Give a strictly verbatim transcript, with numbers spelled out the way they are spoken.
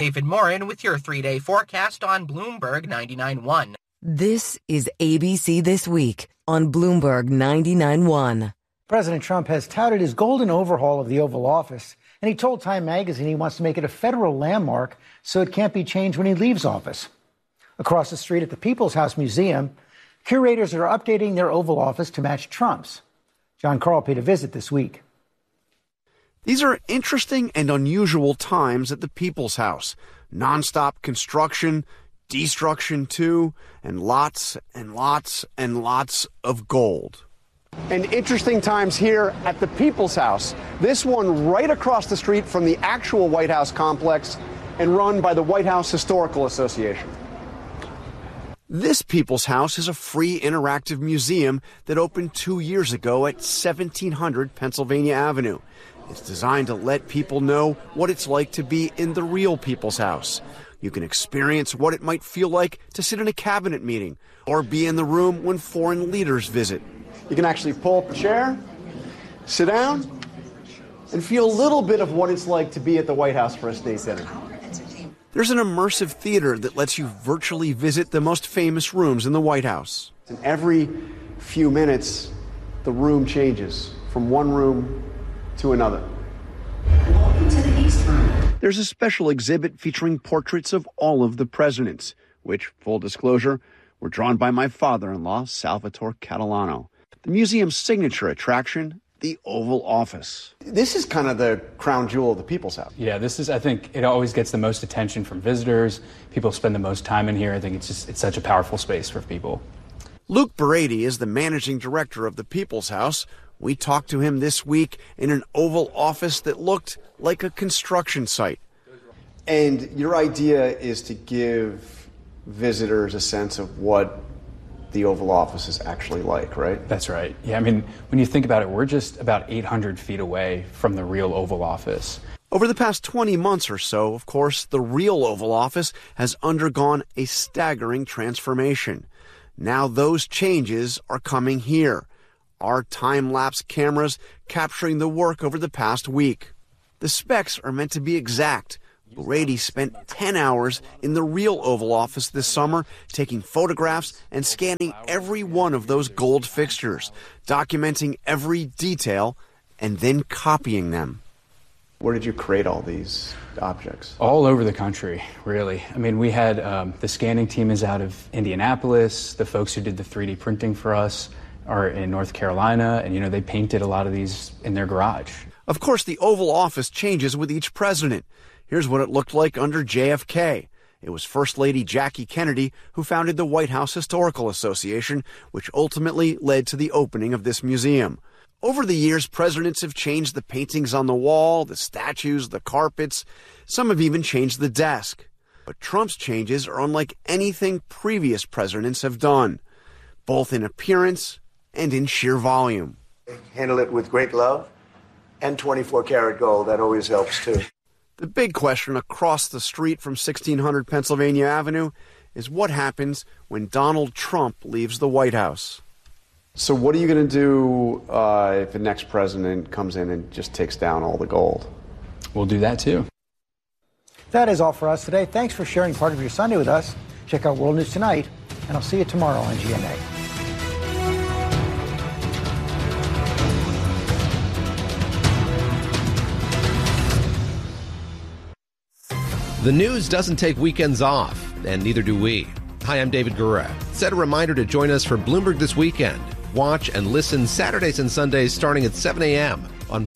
David Morin with your three-day forecast on Bloomberg ninety-nine point one. This is A B C This Week on Bloomberg ninety-nine point one. President Trump has touted his golden overhaul of the Oval Office, and he told Time magazine he wants to make it a federal landmark so it can't be changed when he leaves office. Across the street at the People's House Museum, curators are updating their Oval Office to match Trump's. John Carl paid a visit this week. These are interesting and unusual times at the People's House. Nonstop construction, destruction too, and lots and lots and lots of gold. And interesting times here at the People's House. This one right across the street from the actual White House complex and run by the White House Historical Association. This People's House is a free interactive museum that opened two years ago at seventeen hundred Pennsylvania Avenue. It's designed to let people know what it's like to be in the real People's House. You can experience what it might feel like to sit in a cabinet meeting or be in the room when foreign leaders visit. You can actually pull up a chair, sit down, and feel a little bit of what it's like to be at the White House for a state dinner. There's an immersive theater that lets you virtually visit the most famous rooms in the White House. And every few minutes, the room changes from one room to another. Welcome to the East Room. There's a special exhibit featuring portraits of all of the presidents, which, full disclosure, were drawn by my father-in-law, Salvatore Catalano. The museum's signature attraction, the Oval Office. This is kind of the crown jewel of the People's House. Yeah, this is, I think, it always gets the most attention from visitors. People spend the most time in here. I think it's just, it's such a powerful space for people. Luke Brady is the managing director of the People's House. We talked to him this week in an Oval Office that looked like a construction site. And your idea is to give visitors a sense of what the Oval Office is actually like, right? That's right. Yeah, I mean, when you think about it, we're just about eight hundred feet away from the real Oval Office. Over the past twenty months or so, of course, the real Oval Office has undergone a staggering transformation. Now those changes are coming here. Our time-lapse cameras capturing the work over the past week. The specs are meant to be exact. Brady spent ten hours in the real Oval Office this summer, taking photographs and scanning every one of those gold fixtures, documenting every detail, and then copying them. Where did you create all these objects? All over the country, really. I mean, we had um, the scanning team is out of Indianapolis. The folks who did the three D printing for us are in North Carolina, and, you know, they painted a lot of these in their garage. Of course, the Oval Office changes with each president. Here's what it looked like under J F K. It was First Lady Jackie Kennedy who founded the White House Historical Association, which ultimately led to the opening of this museum. Over the years, presidents have changed the paintings on the wall, the statues, the carpets. Some have even changed the desk. But Trump's changes are unlike anything previous presidents have done, both in appearance and in sheer volume. Handle it with great love and twenty-four karat gold. That always helps, too. The big question across the street from sixteen hundred Pennsylvania Avenue is what happens when Donald Trump leaves the White House. So what are you going to do uh, if the next president comes in and just takes down all the gold? We'll do that, too. That is all for us today. Thanks for sharing part of your Sunday with us. Check out World News Tonight, and I'll see you tomorrow on G M A. The news doesn't take weekends off, and neither do we. Hi, I'm David Gura. Set a reminder to join us for Bloomberg This Weekend. Watch and listen Saturdays and Sundays starting at seven a.m. on